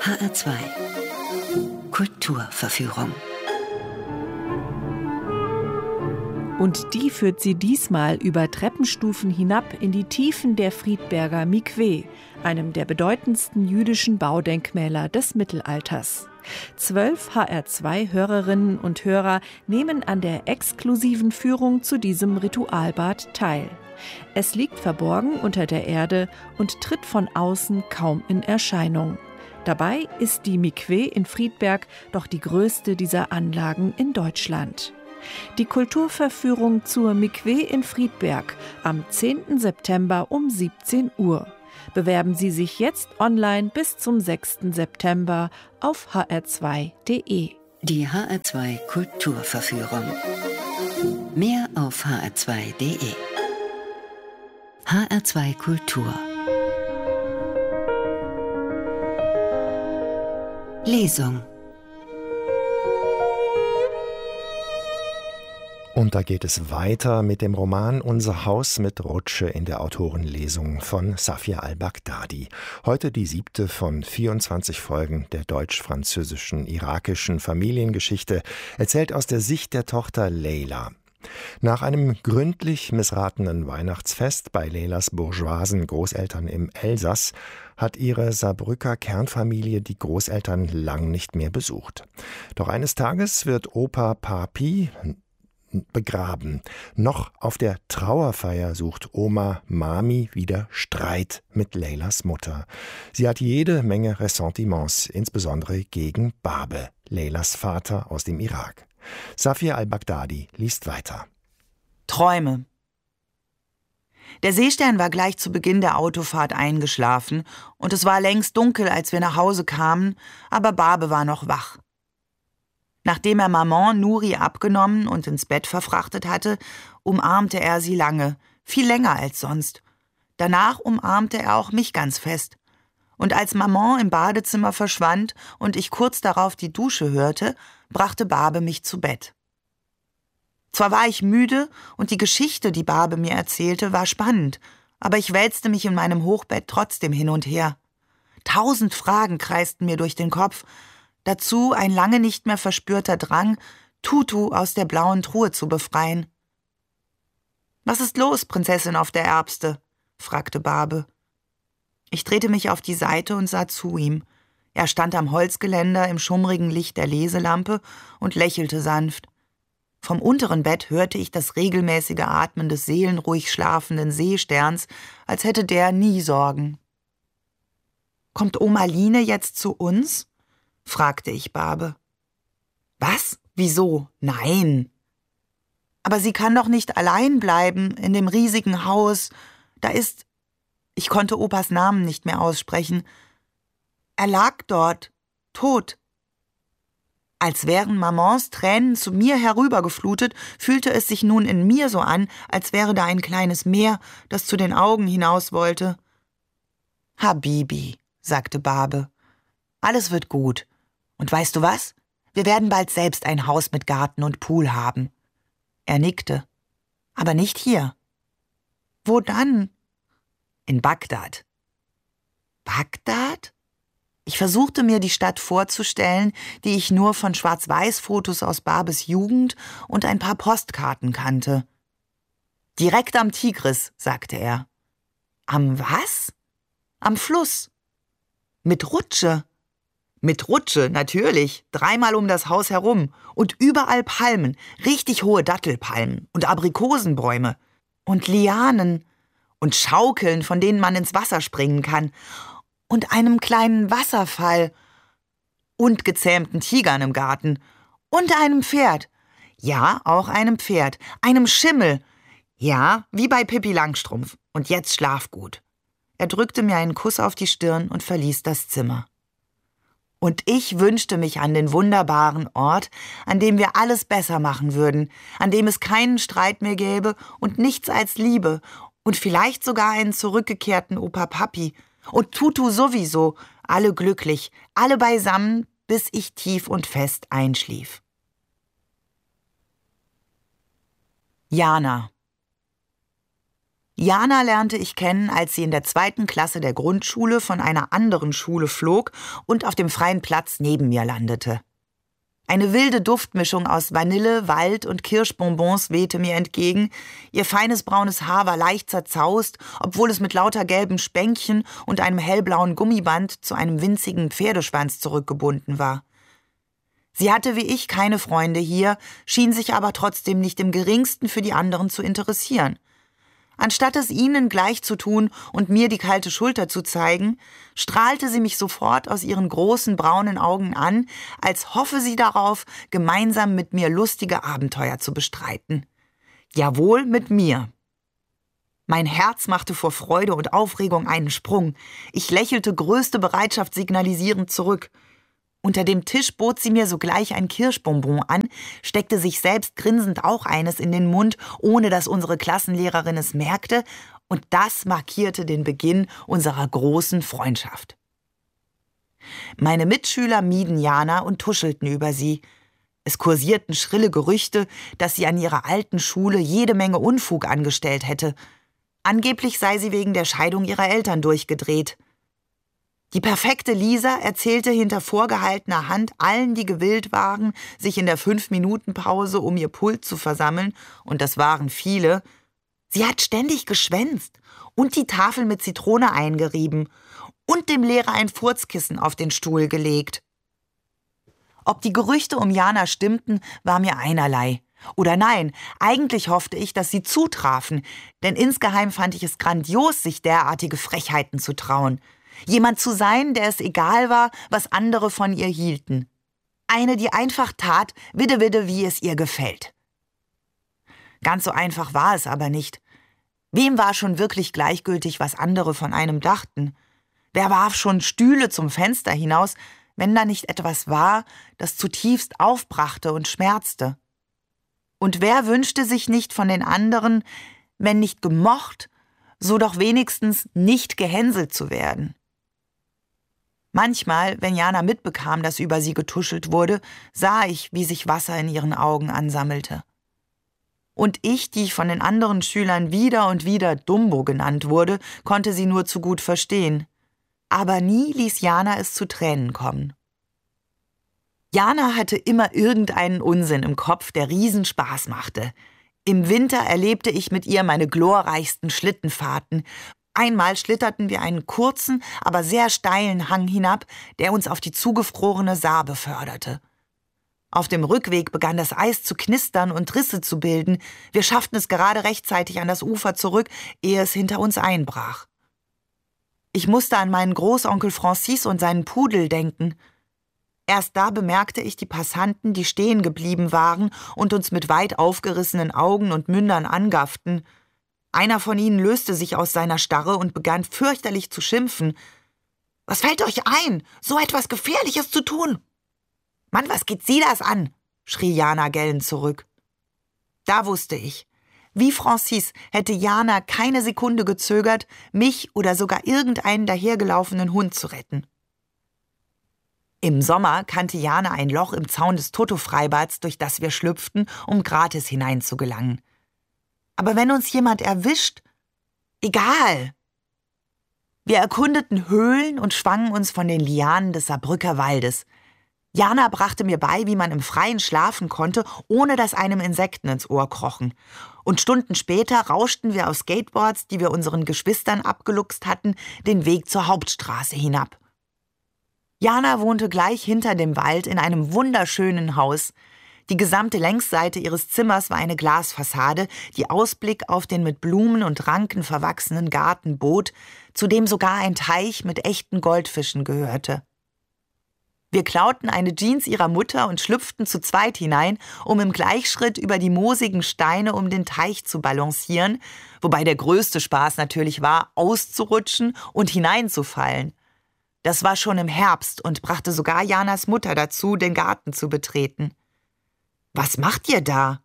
HR2 Kulturverführung. Und die führt sie diesmal über Treppenstufen hinab in die Tiefen der Friedberger Mikwe, einem der bedeutendsten jüdischen Baudenkmäler des Mittelalters. 12 HR2-Hörerinnen und Hörer nehmen an der exklusiven Führung zu diesem Ritualbad teil. Es liegt verborgen unter der Erde und tritt von außen kaum in Erscheinung. Dabei ist die Mikwe in Friedberg doch die größte dieser Anlagen in Deutschland. Die Kulturverführung zur Mikwe in Friedberg am 10. September um 17 Uhr. Bewerben Sie sich jetzt online bis zum 6. September auf hr2.de. Die HR2 Kulturverführung. Mehr auf hr2.de. HR2 Kultur. Lesung. Und da geht es weiter mit dem Roman Unser Haus mit Rutsche in der Autorenlesung von Safia al-Baghdadi. Heute die 7. von 24 Folgen der deutsch-französischen irakischen Familiengeschichte, erzählt aus der Sicht der Tochter Leila. Nach einem gründlich missratenen Weihnachtsfest bei Leilas bourgeoisen Großeltern im Elsass hat ihre Saarbrücker Kernfamilie die Großeltern lang nicht mehr besucht. Doch eines Tages wird Opa Papi begraben. Noch auf der Trauerfeier sucht Oma Mami wieder Streit mit Leilas Mutter. Sie hat jede Menge Ressentiments, insbesondere gegen Babe, Leilas Vater aus dem Irak. Safia al-Baghdadi liest weiter. Träume. Der Seestern war gleich zu Beginn der Autofahrt eingeschlafen und es war längst dunkel, als wir nach Hause kamen, aber Babe war noch wach. Nachdem er Maman Nuri abgenommen und ins Bett verfrachtet hatte, umarmte er sie lange, viel länger als sonst. Danach umarmte er auch mich ganz fest. Und als Maman im Badezimmer verschwand und ich kurz darauf die Dusche hörte, brachte Babe mich zu Bett. Zwar war ich müde und die Geschichte, die Babe mir erzählte, war spannend, aber ich wälzte mich in meinem Hochbett trotzdem hin und her. 1000 Fragen kreisten mir durch den Kopf, dazu ein lange nicht mehr verspürter Drang, Tutu aus der blauen Truhe zu befreien. »Was ist los, Prinzessin auf der Erbste?« fragte Babe. Ich drehte mich auf die Seite und sah zu ihm. Er stand am Holzgeländer im schummrigen Licht der Leselampe und lächelte sanft. Vom unteren Bett hörte ich das regelmäßige Atmen des seelenruhig schlafenden Seesterns, als hätte der nie Sorgen. »Kommt Oma Line jetzt zu uns?« fragte ich Babe. »Was? Wieso? Nein!« »Aber sie kann doch nicht allein bleiben in dem riesigen Haus. Da ist...« Ich konnte Opas Namen nicht mehr aussprechen. Er lag dort, tot. Als wären Mamans Tränen zu mir herübergeflutet, fühlte es sich nun in mir so an, als wäre da ein kleines Meer, das zu den Augen hinaus wollte. »Habibi«, sagte Babe, »alles wird gut. Und weißt du was? Wir werden bald selbst ein Haus mit Garten und Pool haben.« Er nickte. »Aber nicht hier.« »Wo dann?« »In Bagdad.« »Bagdad?« Ich versuchte mir die Stadt vorzustellen, die ich nur von Schwarz-Weiß-Fotos aus Babes Jugend und ein paar Postkarten kannte. »Direkt am Tigris«, sagte er. »Am was?« »Am Fluss.« »Mit Rutsche?« »Mit Rutsche, natürlich, 3-mal um das Haus herum. Und überall Palmen, richtig hohe Dattelpalmen und Aprikosenbäume. Und Lianen und Schaukeln, von denen man ins Wasser springen kann. Und einem kleinen Wasserfall. Und gezähmten Tigern im Garten. Und einem Pferd. Ja, auch einem Pferd. Einem Schimmel. Ja, wie bei Pippi Langstrumpf. Und jetzt schlaf gut.« Er drückte mir einen Kuss auf die Stirn und verließ das Zimmer. Und ich wünschte mich an den wunderbaren Ort, an dem wir alles besser machen würden, an dem es keinen Streit mehr gäbe und nichts als Liebe und vielleicht sogar einen zurückgekehrten Opa Papi und Tutu sowieso, alle glücklich, alle beisammen, bis ich tief und fest einschlief. Jana. Jana lernte ich kennen, als sie in der 2. Klasse der Grundschule von einer anderen Schule flog und auf dem freien Platz neben mir landete. Eine wilde Duftmischung aus Vanille, Wald und Kirschbonbons wehte mir entgegen. Ihr feines braunes Haar war leicht zerzaust, obwohl es mit lauter gelben Spänkchen und einem hellblauen Gummiband zu einem winzigen Pferdeschwanz zurückgebunden war. Sie hatte wie ich keine Freunde hier, schien sich aber trotzdem nicht im geringsten für die anderen zu interessieren. Anstatt es ihnen gleich zu tun und mir die kalte Schulter zu zeigen, strahlte sie mich sofort aus ihren großen braunen Augen an, als hoffe sie darauf, gemeinsam mit mir lustige Abenteuer zu bestreiten. Jawohl, mit mir. Mein Herz machte vor Freude und Aufregung einen Sprung. Ich lächelte größte Bereitschaft signalisierend zurück. Unter dem Tisch bot sie mir sogleich ein Kirschbonbon an, steckte sich selbst grinsend auch eines in den Mund, ohne dass unsere Klassenlehrerin es merkte, und das markierte den Beginn unserer großen Freundschaft. Meine Mitschüler mieden Jana und tuschelten über sie. Es kursierten schrille Gerüchte, dass sie an ihrer alten Schule jede Menge Unfug angestellt hätte. Angeblich sei sie wegen der Scheidung ihrer Eltern durchgedreht. Die perfekte Lisa erzählte hinter vorgehaltener Hand allen, die gewillt waren, sich in der 5-Minuten-Pause um ihr Pult zu versammeln, und das waren viele, sie hat ständig geschwänzt und die Tafel mit Zitrone eingerieben und dem Lehrer ein Furzkissen auf den Stuhl gelegt. Ob die Gerüchte um Jana stimmten, war mir einerlei. Oder nein, eigentlich hoffte ich, dass sie zutrafen, denn insgeheim fand ich es grandios, sich derartige Frechheiten zu trauen. Jemand zu sein, der es egal war, was andere von ihr hielten. Eine, die einfach tat, widde, wie es ihr gefällt. Ganz so einfach war es aber nicht. Wem war schon wirklich gleichgültig, was andere von einem dachten? Wer warf schon Stühle zum Fenster hinaus, wenn da nicht etwas war, das zutiefst aufbrachte und schmerzte? Und wer wünschte sich nicht von den anderen, wenn nicht gemocht, so doch wenigstens nicht gehänselt zu werden? Manchmal, wenn Jana mitbekam, dass über sie getuschelt wurde, sah ich, wie sich Wasser in ihren Augen ansammelte. Und ich, die von den anderen Schülern wieder und wieder Dumbo genannt wurde, konnte sie nur zu gut verstehen. Aber nie ließ Jana es zu Tränen kommen. Jana hatte immer irgendeinen Unsinn im Kopf, der Riesenspaß machte. Im Winter erlebte ich mit ihr meine glorreichsten Schlittenfahrten. Einmal schlitterten wir einen kurzen, aber sehr steilen Hang hinab, der uns auf die zugefrorene Saar beförderte. Auf dem Rückweg begann das Eis zu knistern und Risse zu bilden. Wir schafften es gerade rechtzeitig an das Ufer zurück, ehe es hinter uns einbrach. Ich musste an meinen Großonkel Francis und seinen Pudel denken. Erst da bemerkte ich die Passanten, die stehen geblieben waren und uns mit weit aufgerissenen Augen und Mündern angafften. Einer von ihnen löste sich aus seiner Starre und begann fürchterlich zu schimpfen. »Was fällt euch ein, so etwas Gefährliches zu tun?« »Mann, was geht Sie das an?« schrie Jana gellend zurück. Da wusste ich, wie Francis hätte Jana keine Sekunde gezögert, mich oder sogar irgendeinen dahergelaufenen Hund zu retten. Im Sommer kannte Jana ein Loch im Zaun des Toto-Freibads, durch das wir schlüpften, um gratis hineinzugelangen. Aber wenn uns jemand erwischt, egal. Wir erkundeten Höhlen und schwangen uns von den Lianen des Saarbrücker Waldes. Jana brachte mir bei, wie man im Freien schlafen konnte, ohne dass einem Insekten ins Ohr krochen. Und Stunden später rauschten wir auf Skateboards, die wir unseren Geschwistern abgeluchst hatten, den Weg zur Hauptstraße hinab. Jana wohnte gleich hinter dem Wald in einem wunderschönen Haus. Die gesamte Längsseite ihres Zimmers war eine Glasfassade, die Ausblick auf den mit Blumen und Ranken verwachsenen Garten bot, zu dem sogar ein Teich mit echten Goldfischen gehörte. Wir klauten eine Jeans ihrer Mutter und schlüpften zu zweit hinein, um im Gleichschritt über die moosigen Steine um den Teich zu balancieren, wobei der größte Spaß natürlich war, auszurutschen und hineinzufallen. Das war schon im Herbst und brachte sogar Janas Mutter dazu, den Garten zu betreten. »Was macht ihr da?«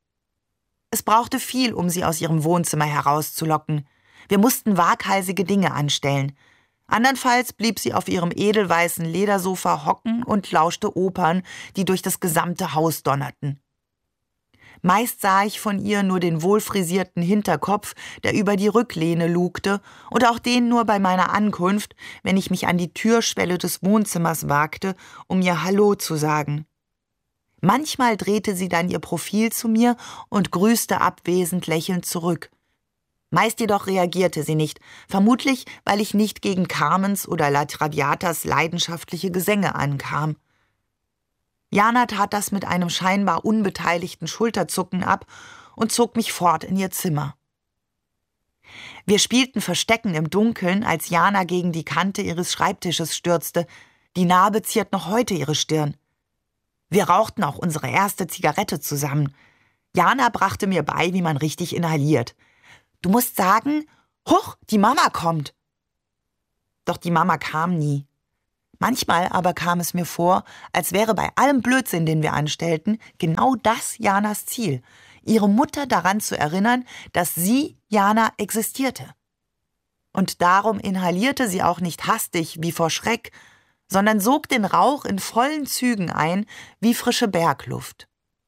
Es brauchte viel, um sie aus ihrem Wohnzimmer herauszulocken. Wir mussten waghalsige Dinge anstellen. Andernfalls blieb sie auf ihrem edelweißen Ledersofa hocken und lauschte Opern, die durch das gesamte Haus donnerten. Meist sah ich von ihr nur den wohlfrisierten Hinterkopf, der über die Rücklehne lugte, und auch den nur bei meiner Ankunft, wenn ich mich an die Türschwelle des Wohnzimmers wagte, um ihr Hallo zu sagen. Manchmal drehte sie dann ihr Profil zu mir und grüßte abwesend lächelnd zurück. Meist jedoch reagierte sie nicht, vermutlich, weil ich nicht gegen Carmens oder La Traviatas leidenschaftliche Gesänge ankam. Jana tat das mit einem scheinbar unbeteiligten Schulterzucken ab und zog mich fort in ihr Zimmer. Wir spielten Verstecken im Dunkeln, als Jana gegen die Kante ihres Schreibtisches stürzte. Die Narbe ziert noch heute ihre Stirn. Wir rauchten auch unsere erste Zigarette zusammen. Jana brachte mir bei, wie man richtig inhaliert. Du musst sagen, huch, die Mama kommt. Doch die Mama kam nie. Manchmal aber kam es mir vor, als wäre bei allem Blödsinn, den wir anstellten, genau das Janas Ziel, ihre Mutter daran zu erinnern, dass sie, Jana, existierte. Und darum inhalierte sie auch nicht hastig wie vor Schreck, sondern sog den Rauch in vollen Zügen ein, wie frische Bergluft.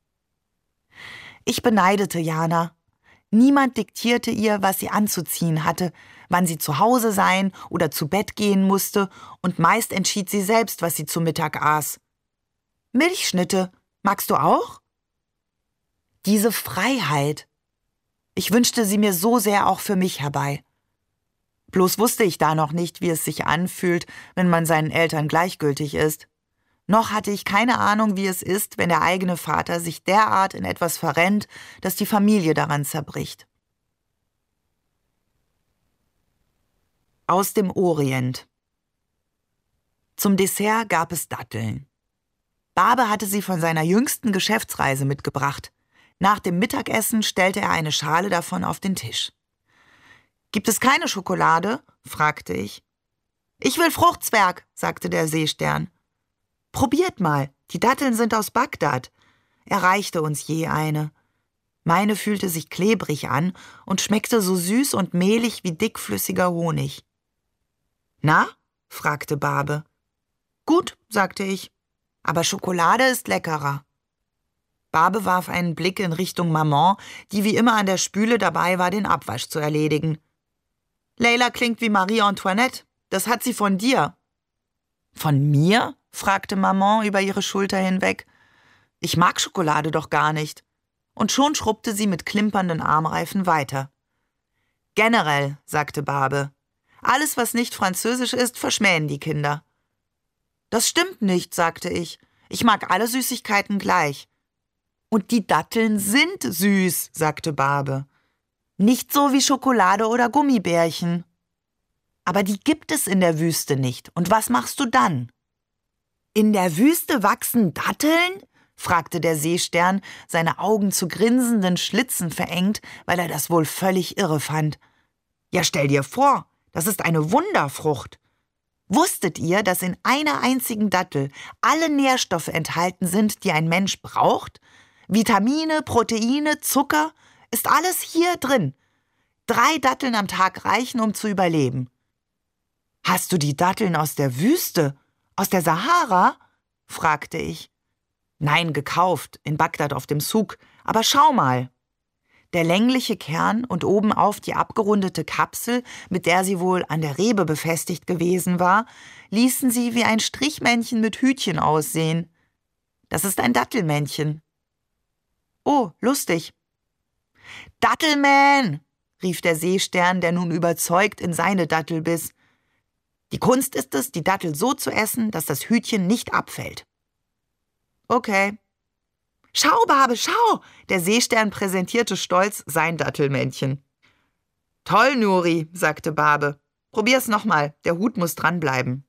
Ich beneidete Jana. Niemand diktierte ihr, was sie anzuziehen hatte, wann sie zu Hause sein oder zu Bett gehen musste, und meist entschied sie selbst, was sie zu Mittag aß. Milchschnitte, magst du auch? Diese Freiheit. Ich wünschte sie mir so sehr auch für mich herbei. Bloß wusste ich da noch nicht, wie es sich anfühlt, wenn man seinen Eltern gleichgültig ist. Noch hatte ich keine Ahnung, wie es ist, wenn der eigene Vater sich derart in etwas verrennt, dass die Familie daran zerbricht. Aus dem Orient. Zum Dessert gab es Datteln. Barbe hatte sie von seiner jüngsten Geschäftsreise mitgebracht. Nach dem Mittagessen stellte er eine Schale davon auf den Tisch. »Gibt es keine Schokolade?« fragte ich. »Ich will Fruchtzwerg«, sagte der Seestern. »Probiert mal, die Datteln sind aus Bagdad.« Er reichte uns je eine. Meine fühlte sich klebrig an und schmeckte so süß und mehlig wie dickflüssiger Honig. »Na?« fragte Barbe. »Gut«, sagte ich, »aber Schokolade ist leckerer.« Barbe warf einen Blick in Richtung Maman, die wie immer an der Spüle dabei war, den Abwasch zu erledigen. »Leila klingt wie Marie Antoinette. Das hat sie von dir.« »Von mir?« fragte Maman über ihre Schulter hinweg. »Ich mag Schokolade doch gar nicht.« Und schon schrubbte sie mit klimpernden Armreifen weiter. »Generell«, sagte Barbe, »alles, was nicht französisch ist, verschmähen die Kinder.« »Das stimmt nicht«, sagte ich. »Ich mag alle Süßigkeiten gleich.« »Und die Datteln sind süß«, sagte Barbe. »Nicht so wie Schokolade oder Gummibärchen.« »Aber die gibt es in der Wüste nicht. Und was machst du dann?« »In der Wüste wachsen Datteln?« fragte der Seestern, seine Augen zu grinsenden Schlitzen verengt, weil er das wohl völlig irre fand. »Ja, stell dir vor, das ist eine Wunderfrucht. Wusstet ihr, dass in einer einzigen Dattel alle Nährstoffe enthalten sind, die ein Mensch braucht? Vitamine, Proteine, Zucker, ist alles hier drin. 3 Datteln am Tag reichen, um zu überleben.« »Hast du die Datteln aus der Wüste? Aus der Sahara?« fragte ich. »Nein, gekauft, in Bagdad auf dem Souk. Aber schau mal.« Der längliche Kern und obenauf die abgerundete Kapsel, mit der sie wohl an der Rebe befestigt gewesen war, ließen sie wie ein Strichmännchen mit Hütchen aussehen. »Das ist ein Dattelmännchen.« »Oh, lustig.« »Dattelman«, rief der Seestern, der nun überzeugt in seine Dattel biss. »Die Kunst ist es, die Dattel so zu essen, dass das Hütchen nicht abfällt.« »Okay.« »Schau, Barbe, schau!« Der Seestern präsentierte stolz sein Dattelmännchen. »Toll, Nuri«, sagte Barbe. »Probier's nochmal, der Hut muss dranbleiben.«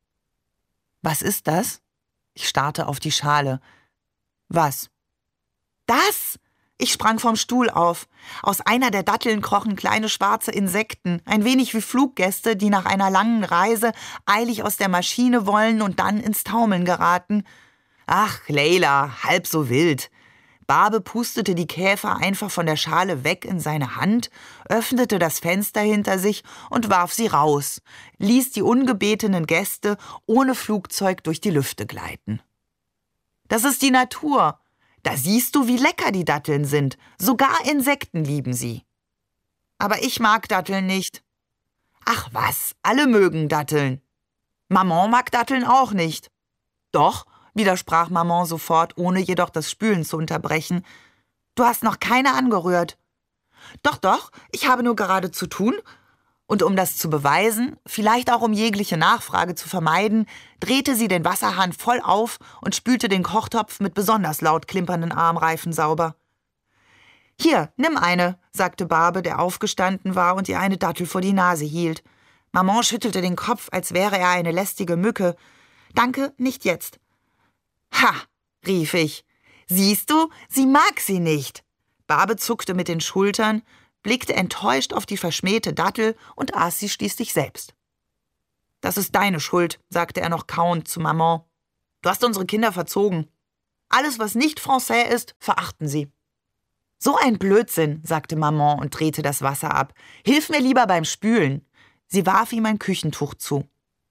»Was ist das?« Ich starrte auf die Schale. »Was?« »Das!« Ich sprang vom Stuhl auf. Aus einer der Datteln krochen kleine schwarze Insekten, ein wenig wie Fluggäste, die nach einer langen Reise eilig aus der Maschine wollen und dann ins Taumeln geraten. »Ach, Leila, halb so wild.« Barbe pustete die Käfer einfach von der Schale weg in seine Hand, öffnete das Fenster hinter sich und warf sie raus, ließ die ungebetenen Gäste ohne Flugzeug durch die Lüfte gleiten. »Das ist die Natur. Da siehst du, wie lecker die Datteln sind. Sogar Insekten lieben sie. Aber ich mag Datteln nicht. Ach was, alle mögen Datteln. Maman mag Datteln auch nicht. Doch, widersprach Maman sofort, ohne jedoch das Spülen zu unterbrechen. Du hast noch keine angerührt. Doch, ich habe nur gerade zu tun. Und um das zu beweisen, vielleicht auch um jegliche Nachfrage zu vermeiden, drehte sie den Wasserhahn voll auf und spülte den Kochtopf mit besonders laut klimpernden Armreifen sauber. »Hier, nimm eine«, sagte Barbe, der aufgestanden war und ihr eine Dattel vor die Nase hielt. Maman schüttelte den Kopf, als wäre er eine lästige Mücke. »Danke, nicht jetzt.« »Ha«, rief ich. »Siehst du, sie mag sie nicht.« Barbe zuckte mit den Schultern, blickte enttäuscht auf die verschmähte Dattel und aß sie schließlich selbst. »Das ist deine Schuld«, sagte er noch kauend zu Maman. »Du hast unsere Kinder verzogen. Alles, was nicht Français ist, verachten sie.« »So ein Blödsinn«, sagte Maman und drehte das Wasser ab. »Hilf mir lieber beim Spülen.« Sie warf ihm ein Küchentuch zu.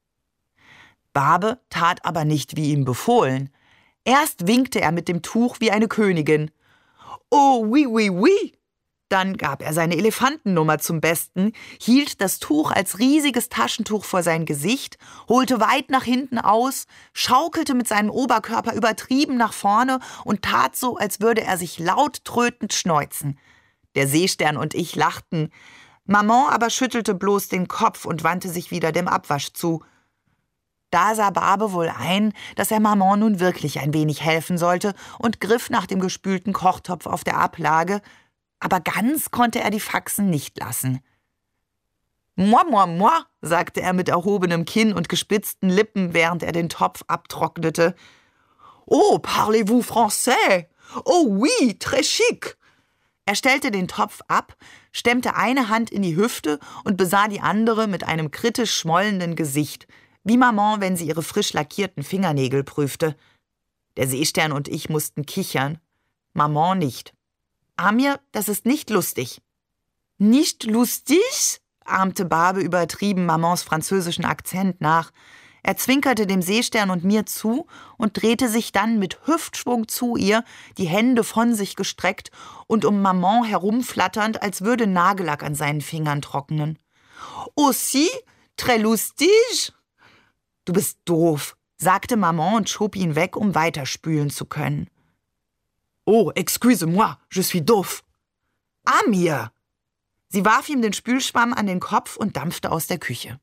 Barbe tat aber nicht, wie ihm befohlen. Erst winkte er mit dem Tuch wie eine Königin. »Oh, oui, oui, oui!« Dann gab er seine Elefantennummer zum Besten, hielt das Tuch als riesiges Taschentuch vor sein Gesicht, holte weit nach hinten aus, schaukelte mit seinem Oberkörper übertrieben nach vorne und tat so, als würde er sich laut trötend schneuzen. Der Seestern und ich lachten. Maman aber schüttelte bloß den Kopf und wandte sich wieder dem Abwasch zu. Da sah Barbe wohl ein, dass er Maman nun wirklich ein wenig helfen sollte und griff nach dem gespülten Kochtopf auf der Ablage, aber ganz konnte er die Faxen nicht lassen. »Moi, moi, moi«, sagte er mit erhobenem Kinn und gespitzten Lippen, während er den Topf abtrocknete. »Oh, parlez-vous français? Oh oui, très chic!« Er stellte den Topf ab, stemmte eine Hand in die Hüfte und besah die andere mit einem kritisch schmollenden Gesicht, wie Maman, wenn sie ihre frisch lackierten Fingernägel prüfte. Der Seestern und ich mussten kichern, Maman nicht. »Amir, das ist nicht lustig.« »Nicht lustig?«, ahmte Barbe übertrieben Mamans französischen Akzent nach. Er zwinkerte dem Seestern und mir zu und drehte sich dann mit Hüftschwung zu ihr, die Hände von sich gestreckt und um Maman herumflatternd, als würde Nagellack an seinen Fingern trocknen. »Aussi, très lustig?« »Du bist doof«, sagte Maman und schob ihn weg, um weiterspülen zu können. »Oh, excuse-moi, je suis doof.« »Amir!« Sie warf ihm den Spülschwamm an den Kopf und dampfte aus der Küche.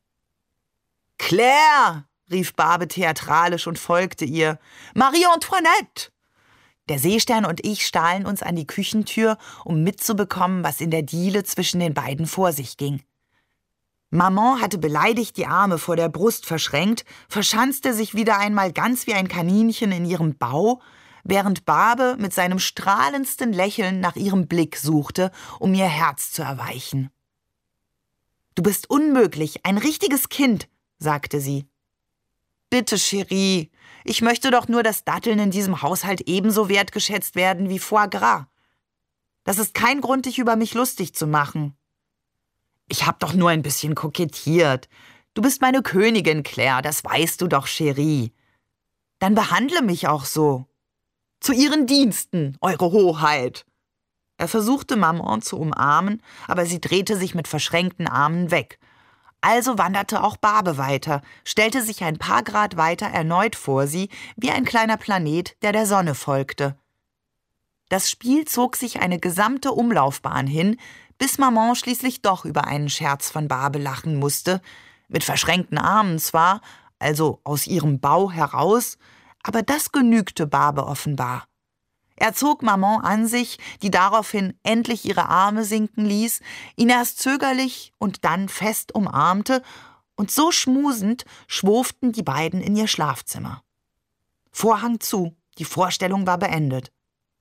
»Claire«, rief Barbe theatralisch und folgte ihr. »Marie-Antoinette!« Der Seestern und ich stahlen uns an die Küchentür, um mitzubekommen, was in der Diele zwischen den beiden vor sich ging. Maman hatte beleidigt die Arme vor der Brust verschränkt, verschanzte sich wieder einmal ganz wie ein Kaninchen in ihrem Bau, während Barbe mit seinem strahlendsten Lächeln nach ihrem Blick suchte, um ihr Herz zu erweichen. »Du bist unmöglich, ein richtiges Kind«, sagte sie. »Bitte, Chérie, ich möchte doch nur, dass Datteln in diesem Haushalt ebenso wertgeschätzt werden wie Foie Gras. Das ist kein Grund, dich über mich lustig zu machen.« »Ich hab doch nur ein bisschen kokettiert. Du bist meine Königin, Claire, das weißt du doch, Chérie. Dann behandle mich auch so. Zu Ihren Diensten, Eure Hoheit.« Er versuchte, Maman zu umarmen, aber sie drehte sich mit verschränkten Armen weg. Also wanderte auch Barbe weiter, stellte sich ein paar Grad weiter erneut vor sie, wie ein kleiner Planet, der der Sonne folgte. Das Spiel zog sich eine gesamte Umlaufbahn hin, bis Maman schließlich doch über einen Scherz von Barbe lachen musste, mit verschränkten Armen zwar, also aus ihrem Bau heraus, aber das genügte Barbe offenbar. Er zog Maman an sich, die daraufhin endlich ihre Arme sinken ließ, ihn erst zögerlich und dann fest umarmte, und so schmusend schwurften die beiden in ihr Schlafzimmer. Vorhang zu, die Vorstellung war beendet.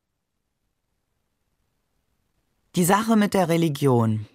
Die Sache mit der Religion.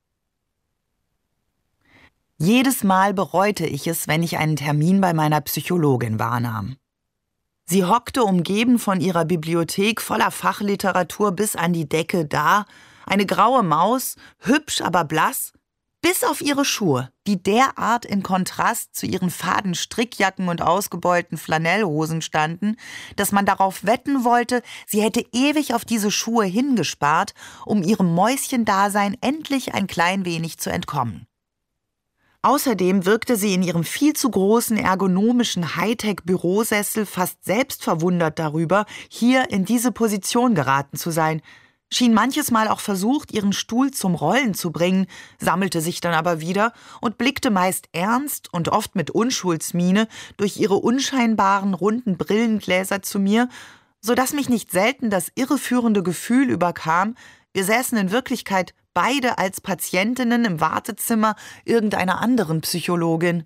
Jedes Mal bereute ich es, wenn ich einen Termin bei meiner Psychologin wahrnahm. Sie hockte umgeben von ihrer Bibliothek voller Fachliteratur bis an die Decke da, eine graue Maus, hübsch aber blass, Bis auf ihre Schuhe, die derart in Kontrast zu ihren faden Strickjacken und ausgebeulten Flanellhosen standen, dass man darauf wetten wollte, sie hätte ewig auf diese Schuhe hingespart, um ihrem Mäuschendasein endlich ein klein wenig zu entkommen. Außerdem wirkte sie in ihrem viel zu großen ergonomischen Hightech-Bürosessel fast selbst verwundert darüber, hier in diese Position geraten zu sein, schien manches Mal auch versucht, ihren Stuhl zum Rollen zu bringen, sammelte sich dann aber wieder und blickte meist ernst und oft mit Unschuldsmiene durch ihre unscheinbaren, runden Brillengläser zu mir, so dass mich nicht selten das irreführende Gefühl überkam, wir säßen in Wirklichkeit beide als Patientinnen im Wartezimmer irgendeiner anderen Psychologin.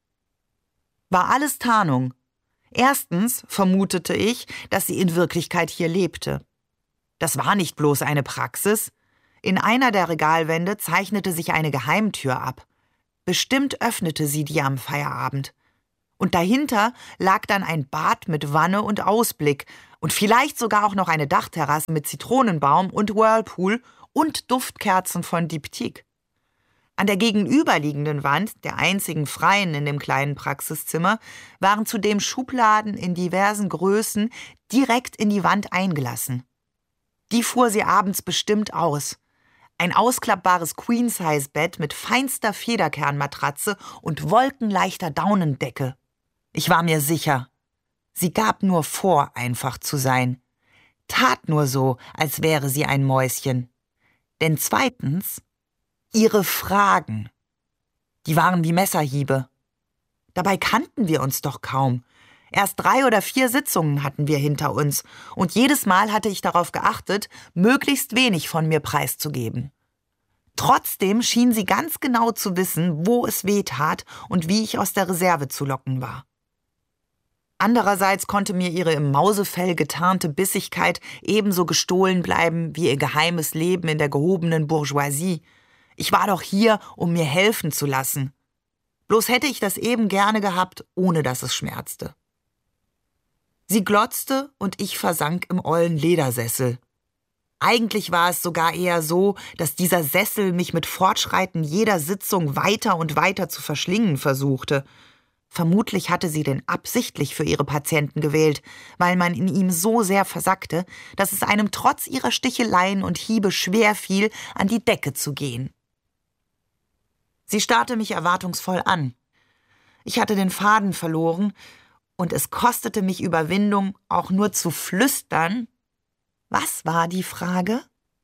War alles Tarnung. Erstens vermutete ich, dass sie in Wirklichkeit hier lebte. Das war nicht bloß eine Praxis. In einer der Regalwände zeichnete sich eine Geheimtür ab. Bestimmt öffnete sie die am Feierabend. Und dahinter lag dann ein Bad mit Wanne und Ausblick und vielleicht sogar auch noch eine Dachterrasse mit Zitronenbaum und Whirlpool und Duftkerzen von Diptyque. An der gegenüberliegenden Wand, der einzigen freien in dem kleinen Praxiszimmer, waren zudem Schubladen in diversen Größen direkt in die Wand eingelassen. Die fuhr sie abends bestimmt aus. Ein ausklappbares Queen-Size-Bett mit feinster Federkernmatratze und wolkenleichter Daunendecke. Ich war mir sicher, sie gab nur vor, einfach zu sein. Tat nur so, als wäre sie ein Mäuschen. Denn zweitens, ihre Fragen. Die waren wie Messerhiebe. Dabei kannten wir uns doch kaum. Erst 3 oder 4 Sitzungen hatten wir hinter uns und jedes Mal hatte ich darauf geachtet, möglichst wenig von mir preiszugeben. Trotzdem schien sie ganz genau zu wissen, wo es weh tat und wie ich aus der Reserve zu locken war. Andererseits konnte mir ihre im Mausefell getarnte Bissigkeit ebenso gestohlen bleiben wie ihr geheimes Leben in der gehobenen Bourgeoisie. Ich war doch hier, um mir helfen zu lassen. Bloß hätte ich das eben gerne gehabt, ohne dass es schmerzte. Sie glotzte und ich versank im ollen Ledersessel. Eigentlich war es sogar eher so, dass dieser Sessel mich mit Fortschreiten jeder Sitzung weiter und weiter zu verschlingen versuchte. Vermutlich hatte sie den absichtlich für ihre Patienten gewählt, weil man in ihm so sehr versackte, dass es einem trotz ihrer Sticheleien und Hiebe schwer fiel, an die Decke zu gehen. Sie starrte mich erwartungsvoll an. Ich hatte den Faden verloren, und es kostete mich Überwindung, auch nur zu flüstern. Was war die Frage?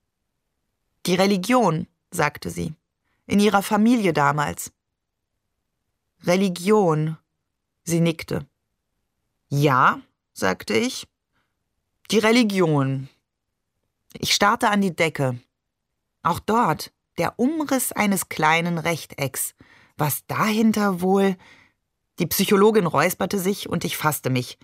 Die Religion, sagte sie, in ihrer Familie damals. Religion, sie nickte. Ja, sagte ich, die Religion. Ich starrte an die Decke. Auch dort der Umriss eines kleinen Rechtecks. Was dahinter wohl? Die Psychologin räusperte sich und ich fasste mich.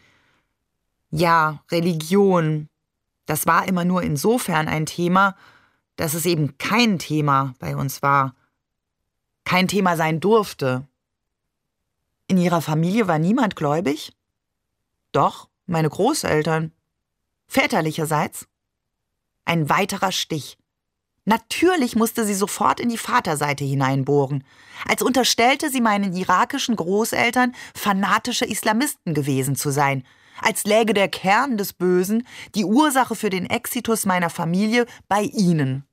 Ja, Religion. Das war immer nur insofern ein Thema, dass es eben kein Thema bei uns war. Kein Thema sein durfte. In ihrer Familie war niemand gläubig? Doch, meine Großeltern. Väterlicherseits. Ein weiterer Stich. Natürlich musste sie sofort in die Vaterseite hineinbohren, als unterstellte sie meinen irakischen Großeltern fanatische Islamisten gewesen zu sein, als läge der Kern des Bösen, die Ursache für den Exitus meiner Familie, bei ihnen.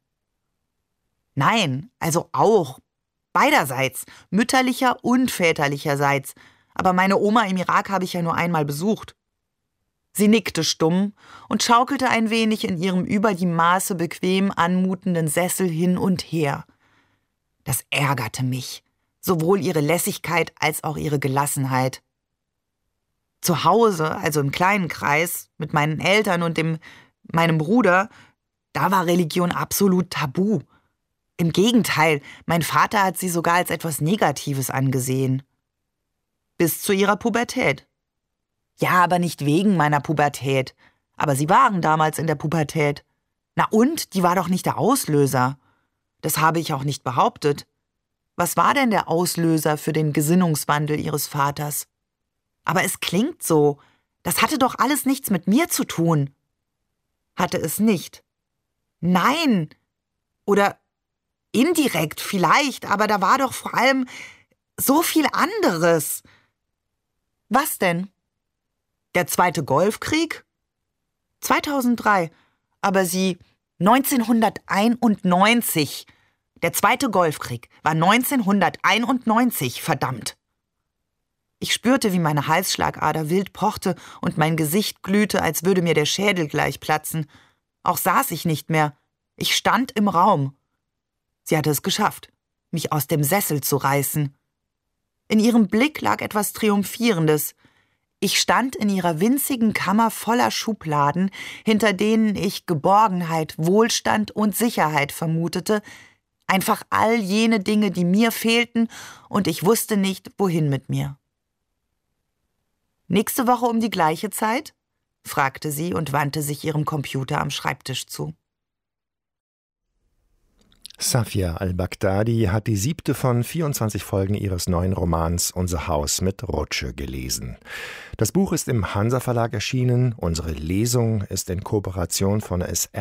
Nein, also auch, beiderseits, mütterlicher und väterlicherseits, aber meine Oma im Irak habe ich ja nur einmal besucht. Sie nickte stumm und schaukelte ein wenig in ihrem über die Maße bequem anmutenden Sessel hin und her. Das ärgerte mich, sowohl ihre Lässigkeit als auch ihre Gelassenheit. Zu Hause, also im kleinen Kreis, mit meinen Eltern und meinem Bruder, da war Religion absolut tabu. Im Gegenteil, mein Vater hat sie sogar als etwas Negatives angesehen. Bis zu ihrer Pubertät. Ja, aber nicht wegen meiner Pubertät. Aber sie waren damals in der Pubertät. Na und? Die war doch nicht der Auslöser. Das habe ich auch nicht behauptet. Was war denn der Auslöser für den Gesinnungswandel ihres Vaters? Aber es klingt so. Das hatte doch alles nichts mit mir zu tun. Hatte es nicht? Nein. Oder Indirekt vielleicht, aber da war doch vor allem so viel anderes. Was denn? Der Zweite Golfkrieg? 2003. Aber Sie, 1991. Der Zweite Golfkrieg war 1991, verdammt. Ich spürte, wie meine Halsschlagader wild pochte und mein Gesicht glühte, als würde mir der Schädel gleich platzen. Auch saß ich nicht mehr. Ich stand im Raum. Sie hatte es geschafft, mich aus dem Sessel zu reißen. In ihrem Blick lag etwas Triumphierendes. Ich stand in ihrer winzigen Kammer voller Schubladen, hinter denen ich Geborgenheit, Wohlstand und Sicherheit vermutete, einfach all jene Dinge, die mir fehlten, und ich wusste nicht, wohin mit mir. »Nächste Woche um die gleiche Zeit?« fragte sie und wandte sich ihrem Computer am Schreibtisch zu. Safia al-Baghdadi hat die 7. von 24 Folgen ihres neuen Romans »Unser Haus mit Rutsche« gelesen. Das Buch ist im Hansa Verlag erschienen. Unsere Lesung ist in Kooperation von SR